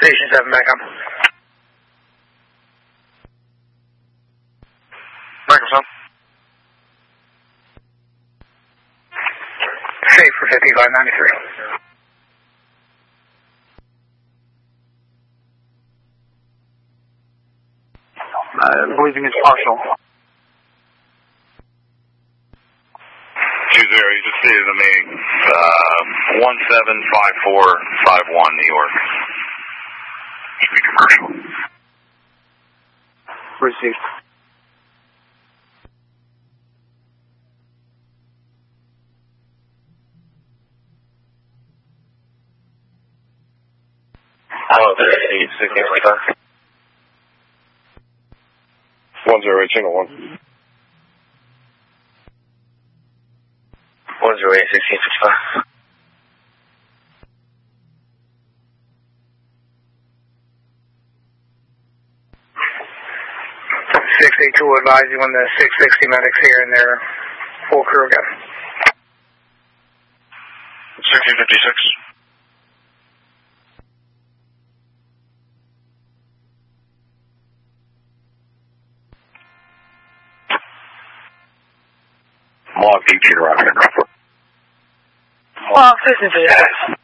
Station 7 back up. Microphone. Safe for 5593. Believing it's partial. 20, you just stated the meeting. 175451, New York. Should be commercial. Received. Oh, 1665. 108, single 1. 108, 1665. 682 will advise you when the 660 medics here and their full crew again. 1656. Log 18 around here. Well, 56.